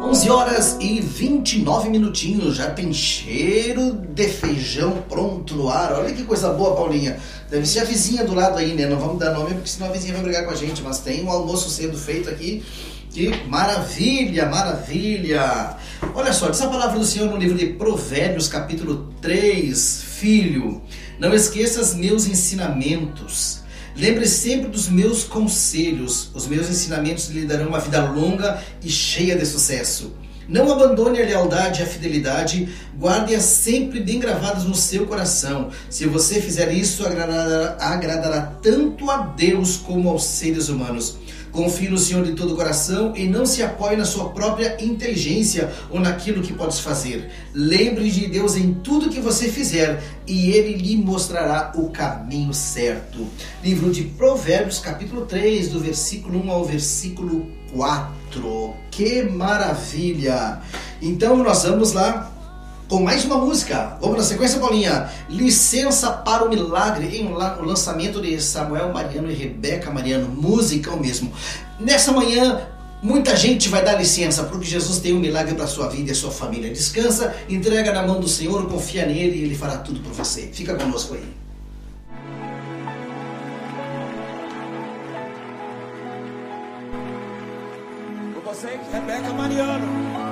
11h29, já tem cheiro de feijão pronto no ar. Olha que coisa boa, Paulinha. Deve ser a vizinha do lado aí, né? Não vamos dar nome porque senão a vizinha vai brigar com a gente, mas tem um almoço sendo feito aqui. Que maravilha, maravilha. Olha só, diz a palavra do Senhor no livro de Provérbios, capítulo 3. Filho, não esqueças meus ensinamentos. Lembre sempre dos meus conselhos. Os meus ensinamentos lhe darão uma vida longa e cheia de sucesso. Não abandone a lealdade e a fidelidade. Guarde-as sempre bem gravadas no seu coração. Se você fizer isso, agradará tanto a Deus como aos seres humanos. Confie no Senhor de todo o coração e não se apoie na sua própria inteligência ou naquilo que podes fazer. Lembre de Deus em tudo que você fizer e Ele lhe mostrará o caminho certo. Livro de Provérbios, capítulo 3, do versículo 1 ao versículo 4. Que maravilha! Então nós vamos lá com mais uma música. Vamos na sequência, Paulinha. Licença para o Milagre, em o lançamento de Samuel Mariano e Rebeca Mariano. Musicão mesmo. Nessa manhã, muita gente vai dar licença, porque Jesus tem um milagre para a sua vida e a sua família. Descansa, entrega na mão do Senhor, confia nele e Ele fará tudo por você. Fica conosco aí. Com vocês, Rebeca Mariano.